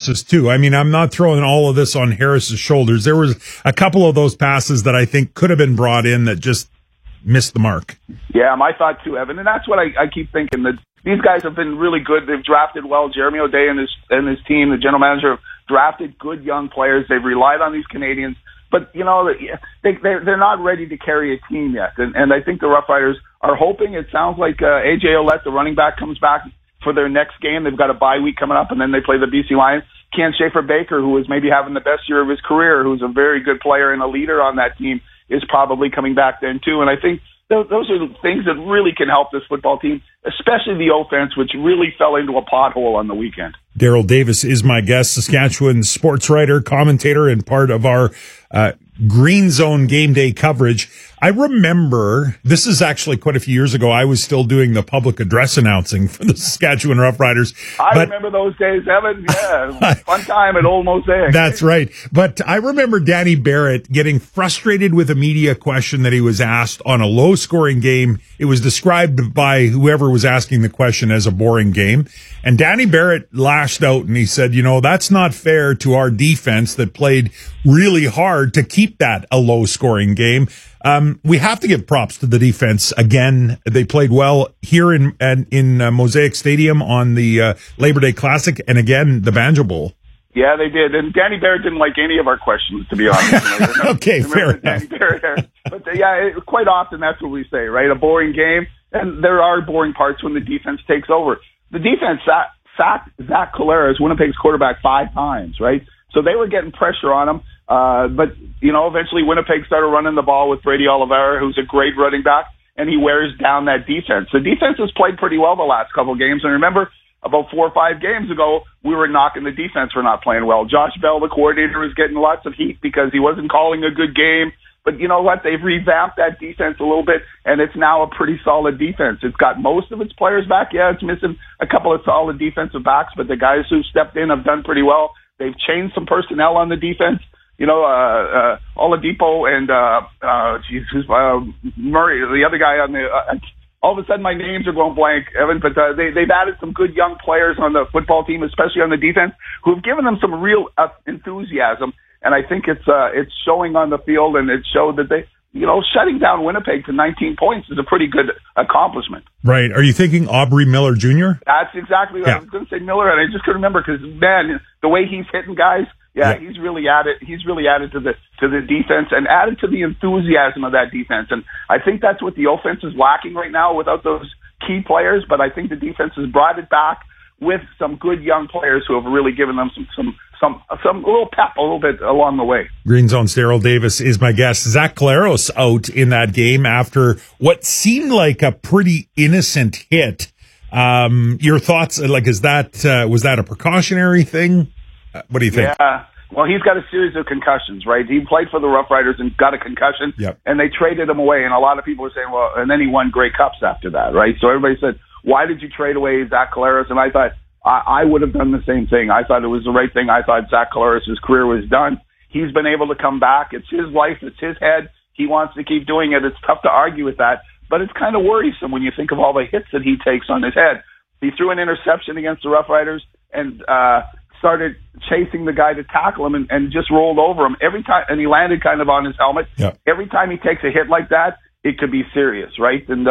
passes too. I mean, I'm not throwing all of this on Harris's shoulders. There was a couple of those passes that I think could have been brought in that just missed the mark. Yeah, my thought too, Evan. And that's what I keep thinking, that these guys have been really good. They've drafted well. Jeremy O'Day and his team, the general manager, have drafted good young players. They've relied on these Canadians. But, you know, they're not ready to carry a team yet. And I think the Rough Riders are hoping. It sounds like AJ Ouellette, the running back, comes back for their next game. They've got a bye week coming up, and then they play the BC Lions. Ken Schaefer-Baker, who is maybe having the best year of his career, who's a very good player and a leader on that team, is probably coming back then too. And I think those are the things that really can help this football team, especially the offense, which really fell into a pothole on the weekend. Daryl Davis is my guest, Saskatchewan sports writer, commentator, and part of our Green Zone game day coverage. I remember, this is actually quite a few years ago, I was still doing the public address announcing for the Saskatchewan Roughriders. I remember those days, Evan. Yeah, fun time at Old Mosaic. That's right. But I remember Danny Barrett getting frustrated with a media question that he was asked on a low-scoring game. It was described by whoever was asking the question as a boring game. And Danny Barrett lashed out and he said, you know, that's not fair to our defense that played really hard to keep that a low-scoring game. We have to give props to the defense. Again, they played well here in Mosaic Stadium on the Labor Day Classic, and again, the Banjo Bowl. Yeah, they did. And Danny Barrett didn't like any of our questions, to be honest. Okay, fair enough. But quite often that's what we say, right? A boring game, and there are boring parts when the defense takes over. The defense sacked Zach Collaros, Winnipeg's quarterback, 5 times, right? So they were getting pressure on him. But, you know, eventually Winnipeg started running the ball with Brady Oliveira, who's a great running back, and he wears down that defense. The defense has played pretty well the last couple of games. And remember, about 4 or 5 games ago, we were knocking the defense for not playing well. Josh Bell, the coordinator, was getting lots of heat because he wasn't calling a good game. But you know what? They've revamped that defense a little bit, and it's now a pretty solid defense. It's got most of its players back. Yeah, it's missing a couple of solid defensive backs, but the guys who stepped in have done pretty well. They've changed some personnel on the defense. You know, Oladipo and Murray, the other guy on the. All of a sudden, my names are going blank, Evan. But they've added some good young players on the football team, especially on the defense, who have given them some real enthusiasm. And I think it's showing on the field, and it showed that they, you know, shutting down Winnipeg to 19 points is a pretty good accomplishment. Right. Are you thinking Aubrey Miller Jr.? That's exactly what I was going to say, Miller, and I just couldn't remember because, man, the way he's hitting guys, he's really added. He's really added to the defense and added to the enthusiasm of that defense. And I think that's what the offense is lacking right now without those key players. But I think the defense has brought it back with some good young players who have really given them some little pep a little bit along the way. Green Zone's Daryl Davis is my guest. Zach Collaros out in that game after what seemed like a pretty innocent hit. Your thoughts? Like, was that a precautionary thing? What do you think? Yeah. Well, he's got a series of concussions, right? He played for the Rough Riders and got a concussion, and they traded him away. And a lot of people are saying, well, and then he won Grey Cups after that, right? So everybody said, why did you trade away Zach Collaros? And I thought, I would have done the same thing. I thought it was the right thing. I thought Zach Collaros' career was done. He's been able to come back. It's his life. It's his head. He wants to keep doing it. It's tough to argue with that, but it's kind of worrisome when you think of all the hits that he takes on his head. He threw an interception against the Rough Riders and started chasing the guy to tackle him and just rolled over him every time, and he landed kind of on his helmet. Yeah. Every time he takes a hit like that, it could be serious, right? And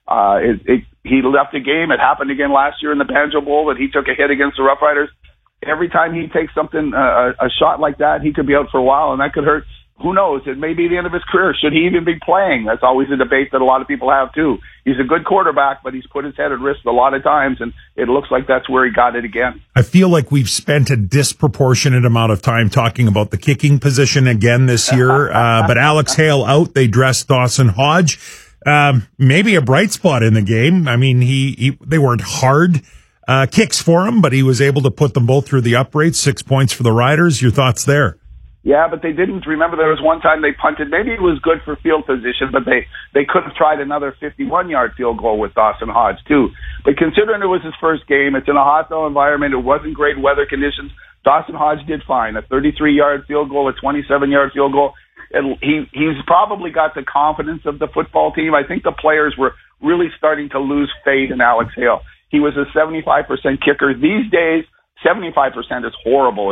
he left the game. It happened again last year in the Banjo Bowl that he took a hit against the Rough Riders. Every time he takes something, a shot like that, he could be out for a while, and that could hurt. Who knows? It may be the end of his career. Should he even be playing? That's always a debate that a lot of people have, too. He's a good quarterback, but he's put his head at risk a lot of times, and it looks like that's where he got it again. I feel like we've spent a disproportionate amount of time talking about the kicking position again this year, but Alex Hale out. They dressed Dawson Hodge. Maybe a bright spot in the game. I mean, they weren't hard kicks for him, but he was able to put them both through the uprights. 6 points for the Riders. Your thoughts there? Yeah, but they didn't. Remember, there was one time they punted. Maybe it was good for field position, but they could have tried another 51-yard field goal with Dawson Hodge, too. But considering it was his first game, it's in a hostile environment, it wasn't great weather conditions, Dawson Hodge did fine. A 33-yard field goal, a 27-yard field goal. And he's probably got the confidence of the football team. I think the players were really starting to lose faith in Alex Hale. He was a 75% kicker. These days, 75% is horrible.